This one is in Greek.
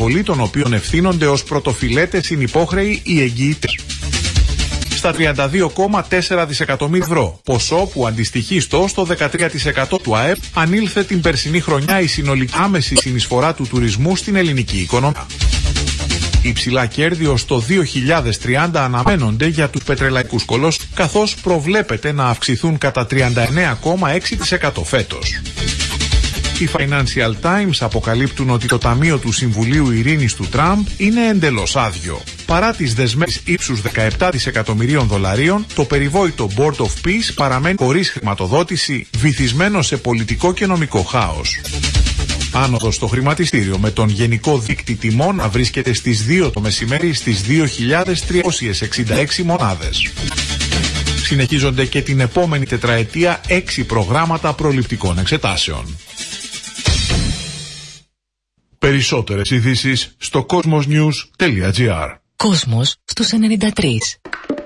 καταβολή των οποίων ευθύνονται ως πρωτοφυλέτες συνυπόχρεοι οι εγγυητές. Στα 32,4 δισεκατομμύρια ευρώ, ποσό που αντιστοιχεί στο 13% του ΑΕΠ, ανήλθε την περσινή χρονιά η συνολική άμεση συνεισφορά του τουρισμού στην ελληνική οικονομία. Υψηλά κέρδη ως το 2030 αναμένονται για τους πετρελαϊκούς κολοσσούς, καθώς προβλέπεται να αυξηθούν κατά 39,6% φέτος. Οι Financial Times αποκαλύπτουν ότι το Ταμείο του Συμβουλίου Ειρήνης του Τραμπ είναι εντελώς άδειο. Παρά τις δεσμεύσεις ύψους 17 δισεκατομμυρίων δολαρίων, το περιβόητο Board of Peace παραμένει χωρίς χρηματοδότηση, βυθισμένο σε πολιτικό και νομικό χάος. Άνοδος στο χρηματιστήριο με τον γενικό δείκτη τιμών να βρίσκεται στις 2 το μεσημέρι στις 2.366 μονάδες. Συνεχίζονται και την επόμενη τετραετία 6 προγράμματα προληπτικών εξετάσεων. Περισσότερες ειδήσεις στο cosmosnews.gr. Κόσμος στους 93.